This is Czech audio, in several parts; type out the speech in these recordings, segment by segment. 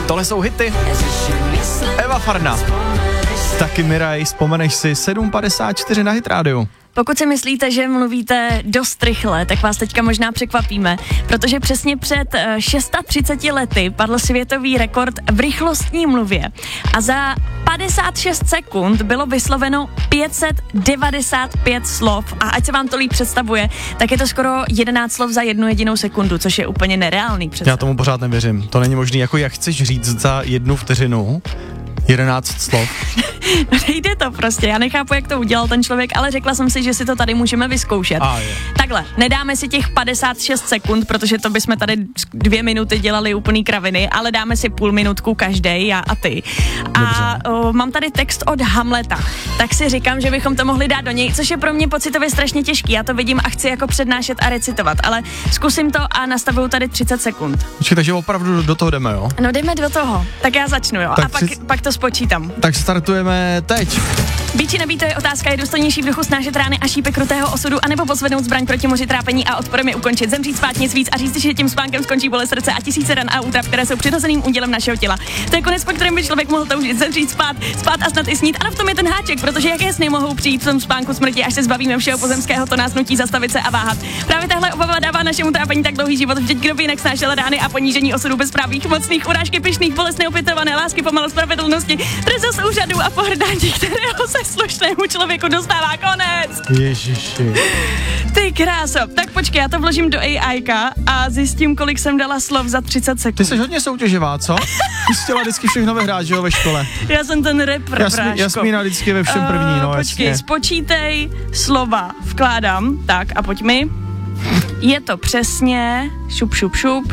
Tohle jsou hity. Eva Farna. Taky Miraj, vzpomeneš si 7:54 na Hit rádiu. Pokud si myslíte, že mluvíte dost rychle, tak vás teďka možná překvapíme, protože přesně před 630 lety padl světový rekord v rychlostní mluvě a za 56 sekund bylo vysloveno 595 slov a ať se vám to líp představuje, tak je to skoro 11 slov za jednu jedinou sekundu, což je úplně nereálný představ. Já tomu pořád nevěřím, to není možný, jako jak chceš říct za 1 vteřinu 11 slov. Nejde to prostě, já nechápu, jak to udělal ten člověk, ale řekla jsem si, že si to tady můžeme vyzkoušet. Takhle, nedáme si těch 56 sekund, protože to bychom tady 2 minuty dělali úplný kraviny, ale dáme si půl minutku každej, já a ty. A mám tady text od Hamleta, tak si říkám, že bychom to mohli dát do něj, což je pro mě pocitově strašně těžký, já to vidím a chci jako přednášet a recitovat, ale zkusím to a nastavuju tady 30 sekund. Počkej, takže opravdu do toho jdeme, jo? No jdeme do toho, tak já začnu, jo, tak a pak to spočítám. Tak startujeme teď. Býči nebýt, to je otázka, je důstojnější v duchu snášet rány a šípy krutého osudu, anebo pozvednout zbraň proti moři trápení a odporem je ukončit, zemřít, spát nic víc a říct si, že tím spánkem skončí bolest srdce a tisíce ran a útrap, které jsou přirozeným údělem našeho těla. To je konec, po kterém by člověk mohl toužit, zemřít, spát a snad i snít. Ano, v tom je ten háček, protože jaké sny mohou přijít v tom spánku smrti, až se zbavíme všeho pozemského, to nás nutí zastavit se a váhat. Právě tahle obava dává našemu trápení tak dlouhý život, vždyť kdo by jinak snášel rány a ponížení osudu bezprávých, mocných, urážky, pyšných, bolest neopětované lásky, pomalu spravedlnosti, trest z úřadu a pohrdání, kterého se slušnému člověku dostává konec. Ježiši. Ty kráso, tak počkej, já to vložím do AIka a zjistím, kolik jsem dala slov za 30 sekund. Ty jsi hodně soutěživá, co? Ty jsi chtěla vždycky všechno vyhrát, že jo, ve škole. Já jsem ten rapper, Jasmína vždycky ve všem první, no počkej, jasně. Spočítej slova, vkládám, tak a pojď mi. Je to přesně, šup.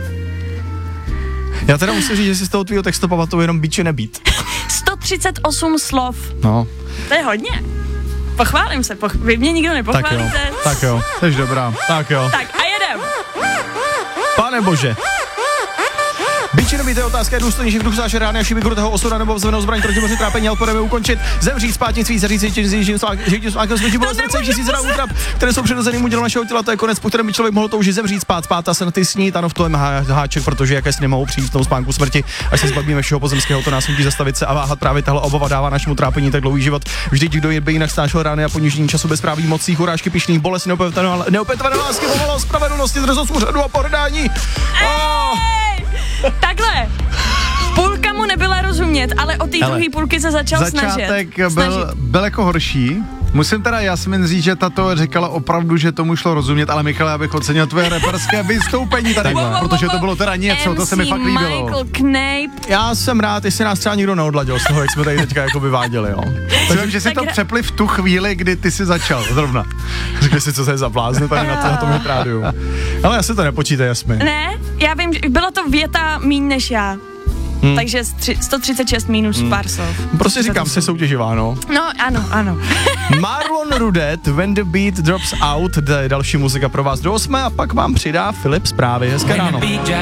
Já teda musím říct, že si z toho tvýho textu pamatuju jenom být či nebýt. 138 slov. No. To je hodně. Pochválím se, vy mě nikdo nepochválíte. Tak jo, jsi dobrá, tak jo. Tak a jedem. Pane bože. Byť nebýt, je otázka, je důstojnější v duchu snášet rány a šípy krutého osudu, nebo vzvednout zbraň proti moři trápení a odporem je ukončit, zemřít, spát nic víc, říct si, že tím spánkem skončí bolest srdce, tisíce ran útrap, které jsou přirozeným údělem našeho těla, to je konec, po kterém by člověk mohl toužit, zemřít, spát a se na ty snít, ano, v tom háček, protože jaké sny mohou přijít v tom spánku smrti, až se zbavíme všeho pozemského, to nás nutí zastavit se a váhat. Právě tahle obava dává našemu trápení tak dlouhý život. Vždyť kdo by jinak snášel rány a ponížení času bezpráví, mocí, urážky, pyšných, bolest, neopětované lásky, pomalu spravedlnosti, trest z úřadu a pohrdání. Takhle. Půlka mu nebyla rozumět, ale od té druhé půlky se začal snažit. Začátek byl jako horší. Musím teda Jasmin říct, že tato říkala opravdu, že tomu šlo rozumět, ale Michale, já bych ocenil tvoje reperské vystoupení tady, protože to bylo teda něco, to se mi fakt líbilo. Michael Knape. Já jsem rád, jestli nás třeba nikdo neodladil z toho, jak jsme tady teďka jako vyváděli, jo. Takže že si to přepli v tu chvíli, kdy ty jsi začal, zrovna. Řekli si, co se je za blázne tady na tom Hit rádiu. Ale já si to nepočítej, Jasmin. Ne, já vím, že byla to věta míň než já. Takže 136 minus pár slov. Prostě říkám, se soutěživá, no. No, ano. Marlon Rudet, When the Beat Drops Out, to je další muzika pro vás do 8 a pak vám přidá Filip zprávy. Hezké ráno.